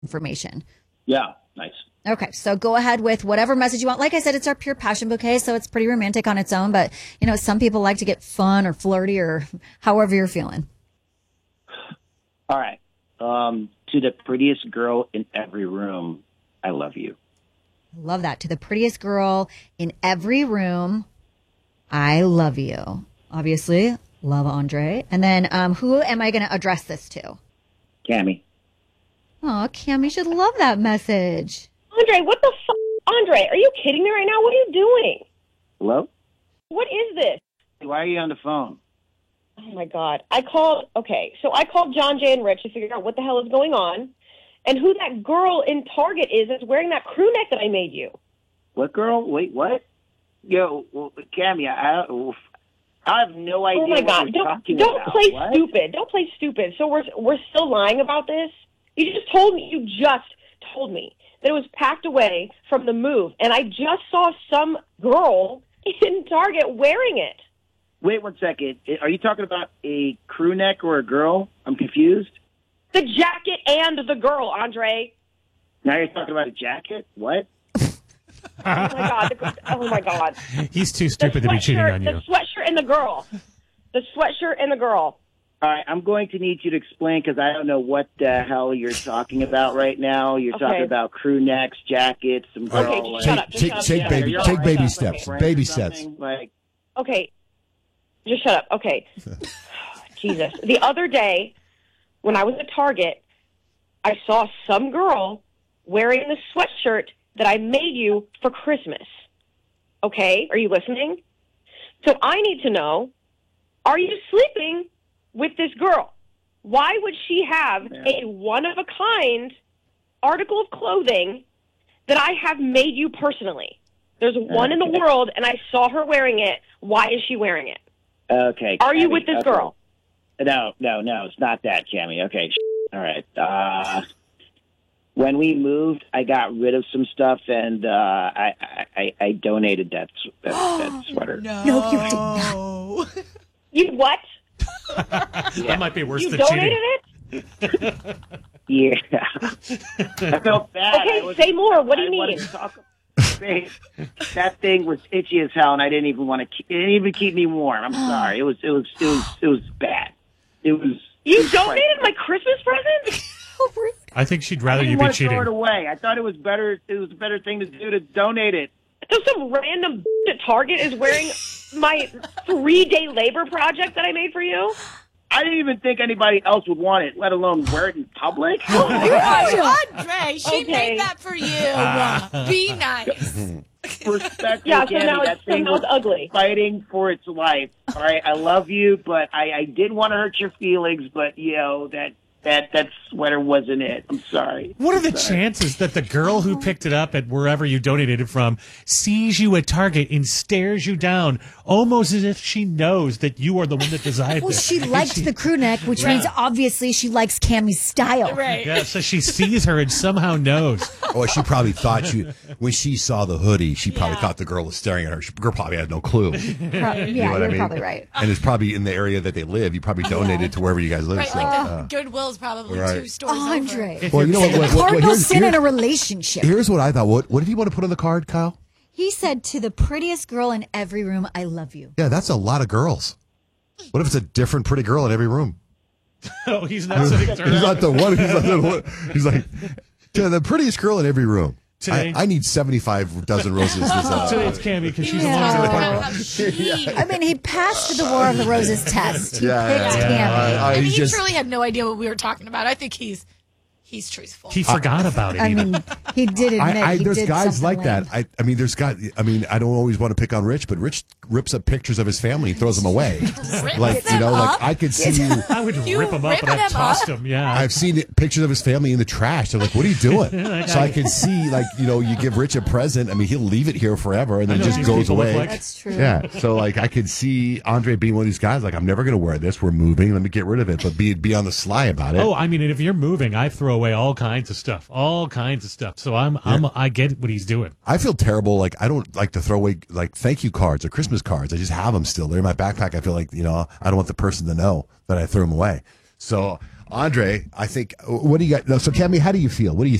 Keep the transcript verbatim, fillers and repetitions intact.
information. Yeah, nice. Okay, so go ahead with whatever message you want. Like I said, it's our pure passion bouquet, so it's pretty romantic on its own. But, you know, some people like to get fun or flirty or however you're feeling. All right. Um, to the prettiest girl in every room, I love you. Love that. To the prettiest girl in every room, I love you. Obviously, love Andre. And then um, who am I going to address this to? Cammy. Oh, Cam, you should love that message. Andre, what the f***? Andre, are you kidding me right now? What are you doing? Hello? What is this? Why are you on the phone? Oh, my God. I called, okay, so I called John Jay and Rich to figure out what the hell is going on and who that girl in Target is that's wearing that crew neck that I made you. What girl? Wait, what? Yo, well, Cammy, I, I have no idea oh my what God. you're don't, talking don't about. play What? stupid. Don't play stupid. So we're we're still lying about this? You just told me, you just told me that it was packed away from the move, and I just saw some girl in Target wearing it. Wait one second. Are you talking about a crew neck or a girl? I'm confused. The jacket and the girl, Andre. Now you're talking about a jacket? What? Oh, my God. The, oh, my God. He's too stupid to be cheating on you. The sweatshirt and the girl. The sweatshirt and the girl. All right, I'm going to need you to explain because I don't know what the hell you're talking about right now. You're Okay. talking about crew necks, jackets, some girl. Okay, like- just shut up. Just Take, shut up. take Yeah, baby, you're take right. baby Okay, steps. right, Baby or steps. something, Like, Okay. Just shut up. Okay. Jesus. The other day, when I was at Target, I saw some girl wearing the sweatshirt that I made you for Christmas. Okay? Are you listening? So I need to know, are you sleeping with this girl? Why would she have a one-of-a-kind article of clothing that I have made you personally? There's one in the Okay. world, and I saw her wearing it. Why is she wearing it? okay. Are you Cammy, with this okay. girl? No, no, no. It's not that, Cammy. Okay. All right. Uh, when we moved, I got rid of some stuff, and uh, I, I I donated that that, that sweater. No. No, you did not. You what? That might be worse You than donated cheating. it? Yeah. I felt bad. Okay, I was, say more. What do you I mean? wanted to talk- That thing was itchy as hell, and I didn't even want to. Keep, it didn't even keep me warm. I'm sorry. It was. It was. It was. It was bad. It was. You it was donated frightening. my Christmas present? How rude. I think she'd I rather didn't you be want to cheating. throw it away. I thought it was better. It was a better thing to do to donate it. So some random at Target is wearing my three-day labor project that I made for you? I didn't even think anybody else would want it, let alone wear it in public. Andre, she Okay. made that for you. Be nice. Respect, Yeah, so Cammy, now that it's, so thing now was it's ugly. fighting for its life. All right, I love you, but I, I didn't want to hurt your feelings. But you know that that that sweater wasn't it. I'm sorry. What are the I'm sorry. chances that the girl who picked it up at wherever you donated it from sees you at Target and stares you down, almost as if she knows that you are the one that designed Well, it? she And liked she- the crew neck, which Yeah. means obviously she likes Cammy's style. Right. Yeah, so she sees her and somehow knows. Or she probably thought you, when she saw the hoodie, she probably Yeah. thought the girl was staring at her. She, girl probably had no clue. You Pro- yeah, know what you're I mean? probably right. And it's probably in the area that they live. You probably donated to wherever you guys live. Right, so, like the uh, Goodwill's probably Right. two stores Andre. over. well, you know what? what, what, what Cardinal here's, sin in here's, a relationship. here's what I thought. What, what did he want to put on the card, Kyle? He said to the prettiest girl in every room, I love you. Yeah, that's a lot of girls. What if it's a different pretty girl in every room? Oh, he's not sitting there. He's not the one. He's, not the one. He's like, to the prettiest girl in every room. I, Today- I need seventy-five dozen roses. This, uh, Today it's Cammy because she's Yeah. the one who's Wow, in the how cheap. I mean, he passed the War of the Roses test. He Yeah, picked yeah, yeah. Cammy. I- I- And he's he just- truly had no idea what we were talking about. I think he's he's truthful. He forgot about it. I even. mean, he did admit I, I, he there's did guys something like that. lame. I, I mean, there's guys. I mean, I don't always want to pick on Rich, but Rich rips up pictures of his family and throws them away. like you them know, like up? I could see. I would You rip him up rip and I'd them toss up? him. Yeah. I've seen it- pictures of his family in the trash. They're like, "What are you doing?" So I can see, like, you know, you give Rich a present. I mean, he'll leave it here forever and then I it know just these goes people look away. like. That's true. Yeah. So like, I could see Andre being one of these guys. Like, I'm never going to wear this. We're moving. Let me get rid of it. But be be on the sly about it. Oh, I mean, and if you're moving, I throw away all kinds of stuff, all kinds of stuff. So I'm, I'm, I get what he's doing. I feel terrible. Like, I don't like to throw away like thank you cards or Christmas cards. I just have them still. They're in my backpack. I feel like, you know, I don't want the person to know that I threw them away. So Andre, I think. What do you got? No, so, Cammy, how do you feel? What do you